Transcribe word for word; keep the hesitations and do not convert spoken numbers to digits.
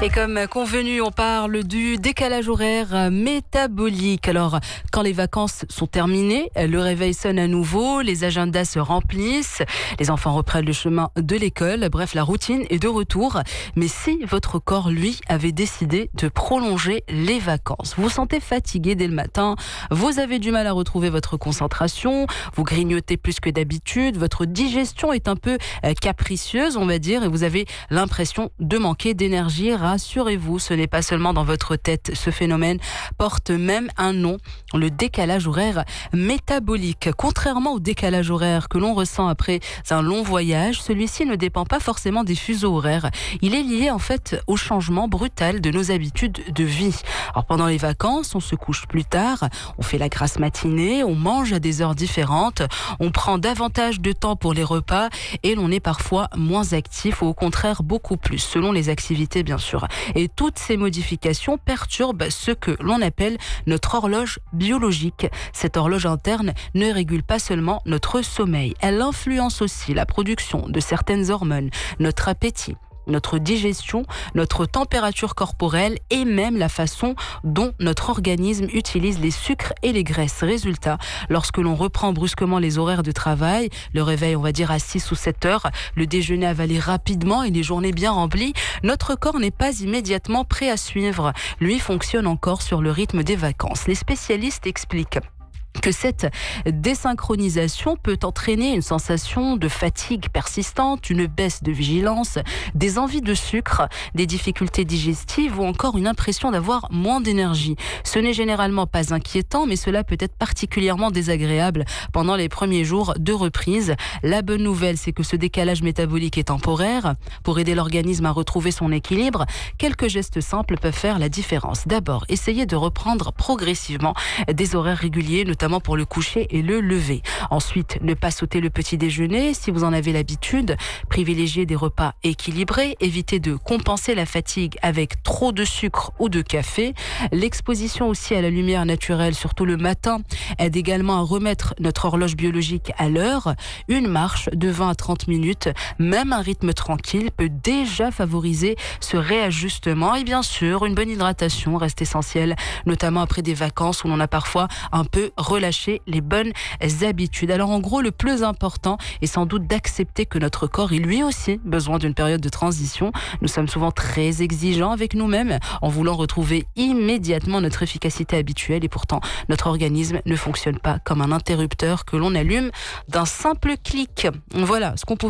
Et comme convenu, on parle du décalage horaire métabolique. Alors, quand les vacances sont terminées, le réveil sonne à nouveau, les agendas se remplissent, les enfants reprennent le chemin de l'école, bref, la routine est de retour. Mais si votre corps, lui, avait décidé de prolonger les vacances, vous vous sentez fatigué dès le matin, vous avez du mal à retrouver votre concentration, vous grignotez plus que d'habitude, votre digestion est un peu capricieuse, on va dire, et vous avez l'impression de manquer d'énergie. Rassurez-vous, ce n'est pas seulement dans votre tête. Ce phénomène porte même un nom, le décalage horaire métabolique. Contrairement au décalage horaire que l'on ressent après un long voyage, celui-ci ne dépend pas forcément des fuseaux horaires. Il est lié en fait au changement brutal de nos habitudes de vie. Alors pendant les vacances, on se couche plus tard, on fait la grasse matinée, on mange à des heures différentes, on prend davantage de temps pour les repas et l'on est parfois moins actif ou au contraire beaucoup plus, selon les activités bien sûr. Et toutes ces modifications perturbent ce que l'on appelle notre horloge biologique. Cette horloge interne ne régule pas seulement notre sommeil, elle influence aussi la production de certaines hormones, notre appétit, notre digestion, notre température corporelle et même la façon dont notre organisme utilise les sucres et les graisses. Résultat, lorsque l'on reprend brusquement les horaires de travail, le réveil on va dire à six ou sept heures, le déjeuner avalé rapidement et les journées bien remplies, notre corps n'est pas immédiatement prêt à suivre. Lui fonctionne encore sur le rythme des vacances. Les spécialistes expliquent que cette désynchronisation peut entraîner une sensation de fatigue persistante, une baisse de vigilance, des envies de sucre, des difficultés digestives ou encore une impression d'avoir moins d'énergie. Ce n'est généralement pas inquiétant, mais cela peut être particulièrement désagréable pendant les premiers jours de reprise. La bonne nouvelle, c'est que ce décalage métabolique est temporaire. Pour aider l'organisme à retrouver son équilibre, quelques gestes simples peuvent faire la différence. D'abord, essayez de reprendre progressivement des horaires réguliers, notamment pour le coucher et le lever. Ensuite, ne pas sauter le petit déjeuner si vous en avez l'habitude. Privilégiez des repas équilibrés. Évitez de compenser la fatigue avec trop de sucre ou de café. L'exposition aussi à la lumière naturelle, surtout le matin, aide également à remettre notre horloge biologique à l'heure. Une marche de vingt à trente minutes, même un rythme tranquille, peut déjà favoriser ce réajustement. Et bien sûr, une bonne hydratation reste essentielle, notamment après des vacances où l'on a parfois un peu relâcher les bonnes habitudes. Alors en gros, le plus important est sans doute d'accepter que notre corps est lui aussi besoin d'une période de transition. Nous sommes souvent très exigeants avec nous-mêmes en voulant retrouver immédiatement notre efficacité habituelle et pourtant notre organisme ne fonctionne pas comme un interrupteur que l'on allume d'un simple clic. Voilà ce qu'on pouvait